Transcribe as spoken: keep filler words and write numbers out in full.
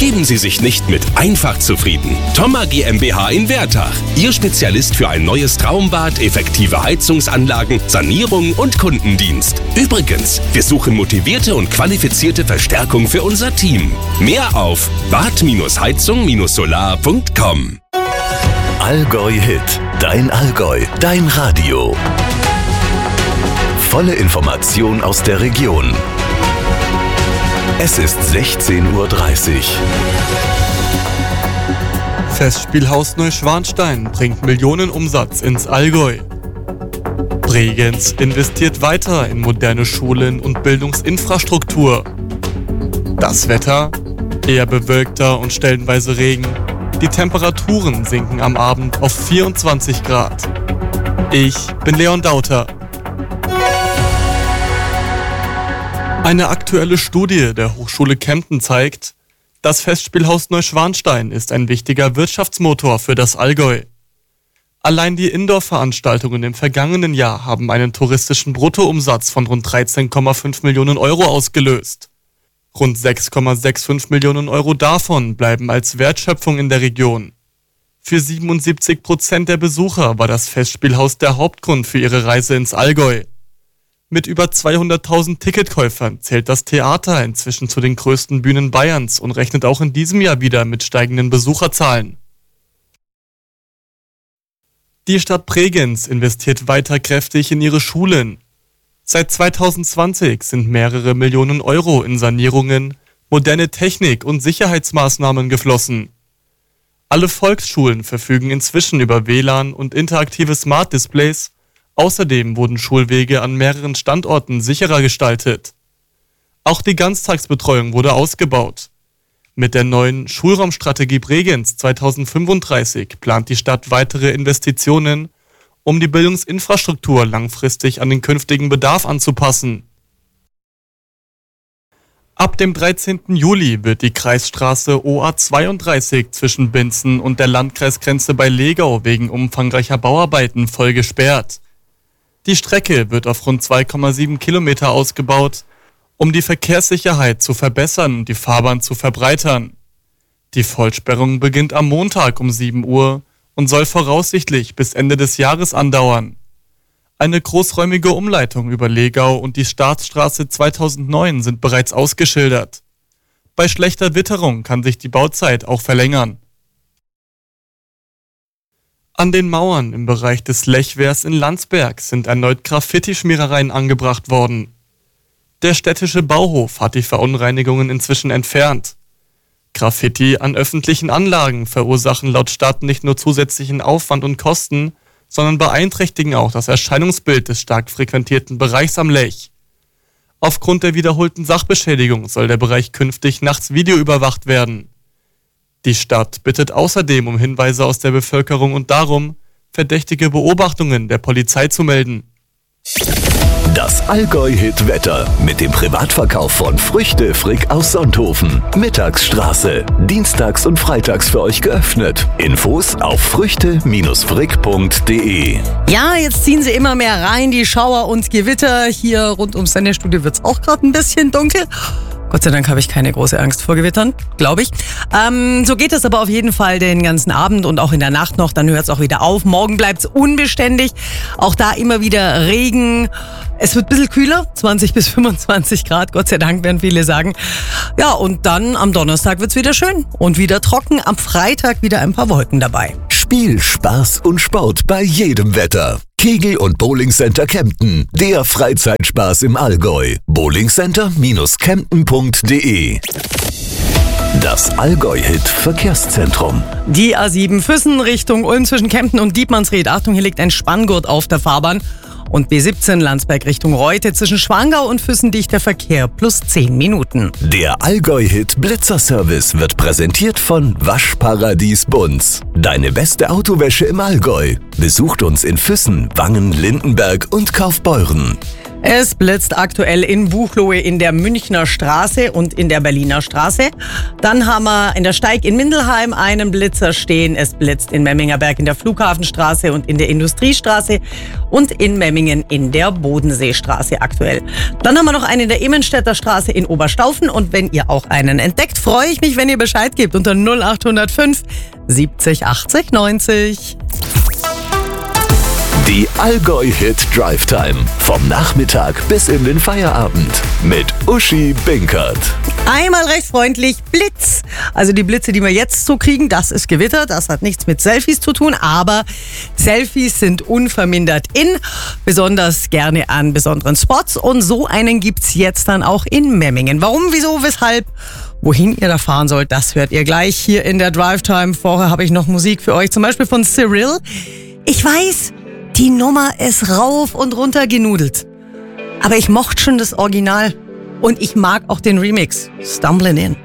Geben Sie sich nicht mit einfach zufrieden. Thoma GmbH in Wertach. Ihr Spezialist für ein neues Traumbad, effektive Heizungsanlagen, Sanierung und Kundendienst. Übrigens, wir suchen motivierte und qualifizierte Verstärkung für unser Team. Mehr auf bad heizung solar punkt com. Allgäu Hit. Dein Allgäu. Dein Radio. Volle Information aus der Region. Es ist sechzehn Uhr dreißig. Festspielhaus Neuschwanstein bringt Millionenumsatz ins Allgäu. Bregenz investiert weiter in moderne Schulen und Bildungsinfrastruktur. Das Wetter? Eher bewölkter und stellenweise Regen. Die Temperaturen sinken am Abend auf vierundzwanzig Grad. Ich bin Leon Dauter. Eine aktuelle Studie der Hochschule Kempten zeigt, das Festspielhaus Neuschwanstein ist ein wichtiger Wirtschaftsmotor für das Allgäu. Allein die Indoor-Veranstaltungen im vergangenen Jahr haben einen touristischen Bruttoumsatz von rund dreizehn Komma fünf Millionen Euro ausgelöst. Rund sechs Komma fünfundsechzig Millionen Euro davon bleiben als Wertschöpfung in der Region. Für siebenundsiebzig Prozent der Besucher war das Festspielhaus der Hauptgrund für ihre Reise ins Allgäu. Mit über zweihunderttausend Ticketkäufern zählt das Theater inzwischen zu den größten Bühnen Bayerns und rechnet auch in diesem Jahr wieder mit steigenden Besucherzahlen. Die Stadt Bregenz investiert weiter kräftig in ihre Schulen. Seit zweitausendzwanzig sind mehrere Millionen Euro in Sanierungen, moderne Technik und Sicherheitsmaßnahmen geflossen. Alle Volksschulen verfügen inzwischen über W L A N und interaktive Smart Displays. Außerdem wurden Schulwege an mehreren Standorten sicherer gestaltet. Auch die Ganztagsbetreuung wurde ausgebaut. Mit der neuen Schulraumstrategie Bregenz zweitausendfünfunddreißig plant die Stadt weitere Investitionen, um die Bildungsinfrastruktur langfristig an den künftigen Bedarf anzupassen. Ab dem dreizehnten Juli wird die Kreisstraße O A zweiunddreißig zwischen Binzen und der Landkreisgrenze bei Legau wegen umfangreicher Bauarbeiten voll gesperrt. Die Strecke wird auf rund zwei Komma sieben Kilometer ausgebaut, um die Verkehrssicherheit zu verbessern und die Fahrbahn zu verbreitern. Die Vollsperrung beginnt am Montag um sieben Uhr und soll voraussichtlich bis Ende des Jahres andauern. Eine großräumige Umleitung über Legau und die Staatsstraße zweitausendneun sind bereits ausgeschildert. Bei schlechter Witterung kann sich die Bauzeit auch verlängern. An den Mauern im Bereich des Lechwehrs in Landsberg sind erneut Graffiti-Schmierereien angebracht worden. Der städtische Bauhof hat die Verunreinigungen inzwischen entfernt. Graffiti an öffentlichen Anlagen verursachen laut Stadt nicht nur zusätzlichen Aufwand und Kosten, sondern beeinträchtigen auch das Erscheinungsbild des stark frequentierten Bereichs am Lech. Aufgrund der wiederholten Sachbeschädigung soll der Bereich künftig nachts videoüberwacht werden. Die Stadt bittet außerdem um Hinweise aus der Bevölkerung und darum, verdächtige Beobachtungen der Polizei zu melden. Das Allgäu-Hit-Wetter mit dem Privatverkauf von Früchte Frick aus Sonthofen. Mittagsstraße. Dienstags und freitags für euch geöffnet. Infos auf früchte frick punkt de. Ja, jetzt ziehen sie immer mehr rein, die Schauer und Gewitter. Hier rund ums Sendestudio wird es auch gerade ein bisschen dunkel. Gott sei Dank habe ich keine große Angst vor Gewittern, glaube ich. Ähm, so geht es aber auf jeden Fall den ganzen Abend und auch in der Nacht noch. Dann hört es auch wieder auf. Morgen bleibt es unbeständig. Auch da immer wieder Regen. Es wird ein bisschen kühler, zwanzig bis fünfundzwanzig Grad. Gott sei Dank, werden viele sagen. Ja, und dann am Donnerstag wird es wieder schön und wieder trocken. Am Freitag wieder ein paar Wolken dabei. Spiel, Spaß und Sport bei jedem Wetter. Kegel- und Bowlingcenter Kempten. Der Freizeitspaß im Allgäu. bowlingcenter Kempten punkt de. Das Allgäu-Hit-Verkehrszentrum. Die A sieben Füssen Richtung Ulm zwischen Kempten und Dietmannsried. Achtung, hier liegt ein Spanngurt auf der Fahrbahn. Und B siebzehn Landsberg Richtung Reute zwischen Schwangau und Füssen dichter Verkehr plus zehn Minuten. Der Allgäu-Hit Blitzerservice wird präsentiert von Waschparadies Bunz. Deine beste Autowäsche im Allgäu. Besucht uns in Füssen, Wangen, Lindenberg und Kaufbeuren. Es blitzt aktuell in Buchloe in der Münchner Straße und in der Berliner Straße. Dann haben wir in der Steig in Mindelheim einen Blitzer stehen. Es blitzt in Memmingerberg in der Flughafenstraße und in der Industriestraße und in Memmingen in der Bodenseestraße aktuell. Dann haben wir noch einen in der Emenstädter Straße in Oberstaufen. Und wenn ihr auch einen entdeckt, freue ich mich, wenn ihr Bescheid gebt unter null acht null fünf siebzig achtzig neunzig. Die Allgäu-Hit Drive Time. Vom Nachmittag bis in den Feierabend. Mit Uschi Binkert. Einmal recht freundlich, Blitz. Also die Blitze, die wir jetzt so kriegen, das ist Gewitter. Das hat nichts mit Selfies zu tun, aber Selfies sind unvermindert in. Besonders gerne an besonderen Spots. Und so einen gibt's jetzt dann auch in Memmingen. Warum, wieso, weshalb? Wohin ihr da fahren sollt, das hört ihr gleich hier in der Drive Time. Vorher habe ich noch Musik für euch, zum Beispiel von Cyril. Ich weiß, die Nummer ist rauf und runter genudelt. Aber ich mochte schon das Original. Und ich mag auch den Remix. Stumbling In.